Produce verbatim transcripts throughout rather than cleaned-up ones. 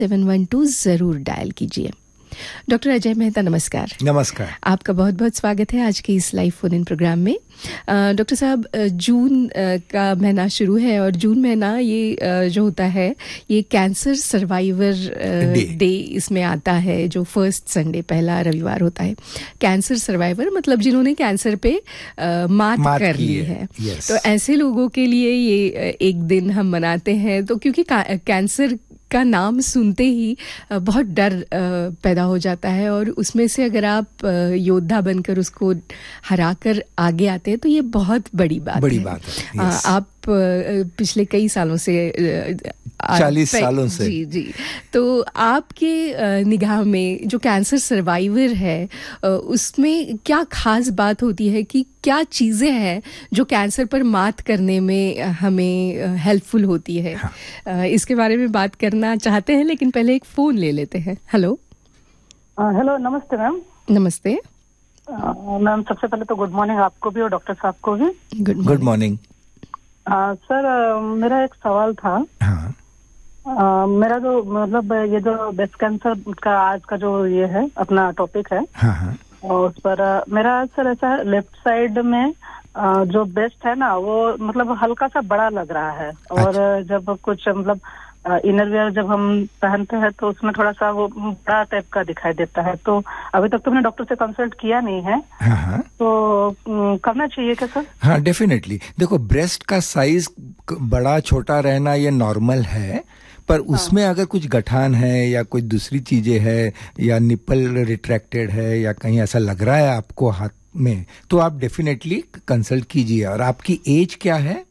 Seven one two जरूर dial कीजिए। Doctor Ajay Mehta, नमस्कार। नमस्कार। आपका बहुत बहुत स्वागत है आज के इस लाइव फोन इन प्रोग्राम में। डॉक्टर साहब, जून का महीना शुरू है और जून महीना ये जो होता है ये कैंसर सर्वाइवर डे।, डे इसमें आता है, जो फर्स्ट संडे पहला रविवार होता है। कैंसर सर्वाइवर मतलब जिन्होंने कैंसर पे आ, मात, मात कर ली है। yes. तो ऐसे लोगों के लिए ये एक दिन हम मनाते हैं, तो क्योंकि कैंसर का नाम सुनते ही बहुत डर पैदा हो जाता है और उसमें से अगर आप योद्धा बनकर उसको हराकर आगे आते हैं तो ये बहुत बड़ी बात बड़ी है। बात है। yes. आप पिछले कई सालों से चालीस सालों से जी जी तो आपके निगाह में जो कैंसर सर्वाइवर है उसमें क्या खास बात होती है कि क्या चीज़ें हैं जो कैंसर पर मात करने में हमें हेल्पफुल होती है? हाँ। इसके बारे में बात करना चाहते हैं, लेकिन पहले एक फ़ोन ले लेते हैं। हेलो हेलो, नमस्ते मैम। नमस्ते मैम। सबसे पहले तो गुड मॉर्निंग आपको भी और डॉक्टर साहब को भी। Good morning. सर, मेरा एक सवाल था। हाँ। आ, मेरा जो मतलब ये जो ब्रेस्ट कैंसर का आज का जो ये है अपना टॉपिक है। हाँ हाँ। और उस पर आ, मेरा सर ऐसा है, लेफ्ट साइड में आ, जो ब्रेस्ट है ना वो मतलब हल्का सा बड़ा लग रहा है। और अच्छा। जब कुछ मतलब इनरवियर जब हम पहनते हैं तो उसमें थोड़ा सा वो बड़ा टाइप का दिखाई देता है। तो अभी तक तो मैंने डॉक्टर से कंसल्ट किया नहीं है। हाँ हाँ। तो करना चाहिए क्या सर? हाँ, डेफिनेटली। देखो, ब्रेस्ट का साइज बड़ा छोटा रहना ये नॉर्मल है, पर उसमें अगर कुछ गठान है या कोई दूसरी चीजें है या निपल रिट्रैक्टेड है या कहीं ऐसा लग रहा है आपको हाथ में, तो आप डेफिनेटली कंसल्ट कीजिए। और आपकी एज क्या है?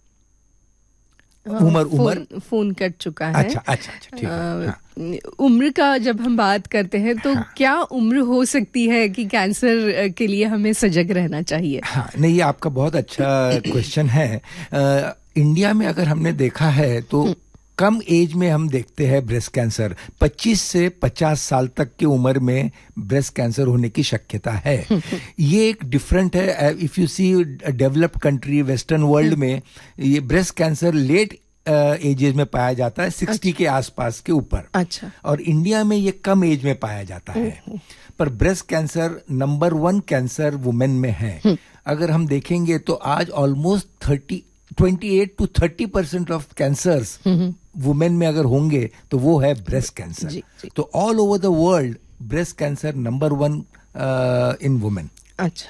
उम्र उम्र फोन कट चुका है। अच्छा अच्छा अच्छा, ठीक है। हाँ। उम्र का जब हम बात करते हैं तो हाँ। क्या उम्र हो सकती है कि कैंसर के लिए हमें सजग रहना चाहिए? हाँ, नहीं, ये आपका बहुत अच्छा क्वेश्चन है। आ, इंडिया में अगर हमने देखा है तो कम एज में हम देखते हैं ब्रेस्ट कैंसर। पच्चीस से पचास साल तक की उम्र में ब्रेस्ट कैंसर होने की शक्यता है। ये एक डिफरेंट है। If you see developed country western world में ये ब्रेस्ट कैंसर लेट एजेस में पाया जाता है, सिक्सटी अच्छा। के आसपास के ऊपर। अच्छा। और इंडिया में ये कम एज में पाया जाता है। पर breast cancer number one cancer women में है। अगर हम देखेंगे तो आज almost thirty twenty eight to thirty percent of cancers women में अगर होंगे तो वो है ब्रेस्ट कैंसर। जी, जी। तो all over the world breast cancer number one in women. अच्छा,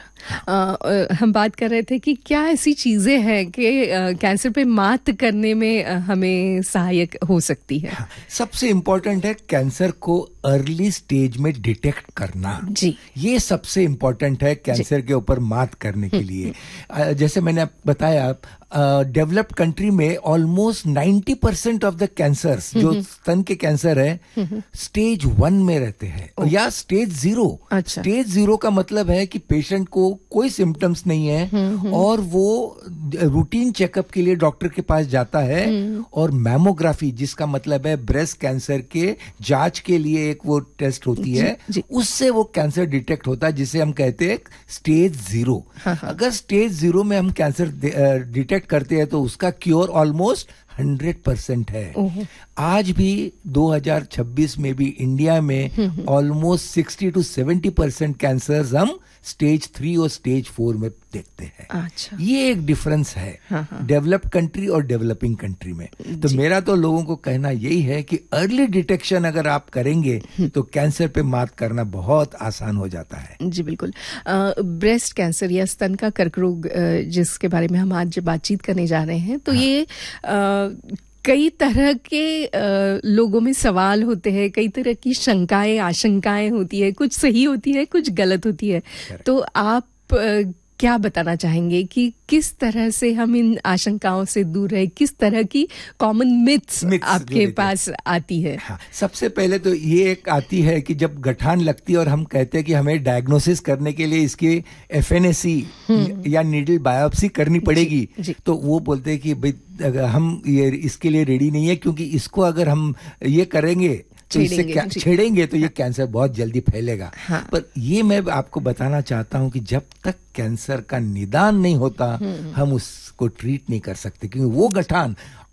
आ, हम बात कर रहे थे कि क्या ऐसी चीजें हैं कि कैंसर पे मात करने में आ, हमें सहायक हो सकती है? हाँ, सबसे इम्पोर्टेंट है कैंसर को अर्ली स्टेज में डिटेक्ट करना। जी। ये सबसे इम्पोर्टेंट है कैंसर के ऊपर मात करने के लिए। जैसे मैंने बताया, डेवलप्ड uh, कंट्री में almost ninety percent of the cancers जो स्तन के कैंसर है स्टेज वन में रहते हैं या स्टेज जीरो। अच्छा। स्टेज जीरो का मतलब है कि पेशेंट को कोई सिम्टम्स नहीं है और वो रूटीन चेकअप के लिए डॉक्टर के पास जाता है और मैमोग्राफी, जिसका मतलब है ब्रेस्ट कैंसर के जांच के लिए एक वो टेस्ट होती है, उससे वो कैंसर डिटेक्ट होता है, जिसे हम कहते हैं स्टेज जीरो। अगर स्टेज जीरो में हम कैंसर डिटेक्ट करते हैं तो उसका क्योर ऑलमोस्ट हंड्रेड परसेंट है। आज भी दो हज़ार छब्बीस में भी इंडिया में almost sixty two seventy percent cancers हम स्टेज थ्री और स्टेज फोर में देखते हैं। अच्छा। ये एक डिफरेंस है डेवलप्ड कंट्री और डेवलपिंग कंट्री में। तो मेरा तो लोगों को कहना यही है कि अर्ली डिटेक्शन अगर आप करेंगे तो कैंसर पे मात करना बहुत आसान हो जाता है। जी बिल्कुल। ब्रेस्ट कैंसर या स्तन का कर्क रोग जिसके बारे में हम आज बातचीत करने जा रहे हैं, तो हाँ। ये आ, कई तरह के आ, लोगों में सवाल होते हैं, कई तरह की शंकाएं आशंकाएं होती है, कुछ सही होती है कुछ गलत होती है। तो आप आ, क्या बताना चाहेंगे कि किस तरह से हम इन आशंकाओं से दूर रहे, किस तरह की कॉमन मिथ्स आपके पास आती है? हाँ, सबसे पहले तो ये एक आती है कि जब गठान लगती है और हम कहते हैं कि हमें डायग्नोसिस करने के लिए इसकी एफ एन ए सी या नीडल बायोप्सी करनी पड़ेगी। जी, जी। तो वो बोलते हैं कि भाई हम ये इसके लिए रेडी नहीं है, क्योंकि इसको अगर हम ये करेंगे तो इससे छेड़ेंगे तो ये कैंसर बहुत जल्दी फैलेगा। हाँ। पर ये मैं आपको बताना चाहता हूँ कि जब तक कैंसर का निदान नहीं होता हम उसको ट्रीट नहीं कर सकते, क्योंकि वो गठान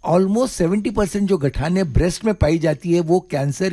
ऑलमोस्ट सेवेंटी परसेंट जो गठाने ब्रेस्ट में पाई जाती है वो कैंसर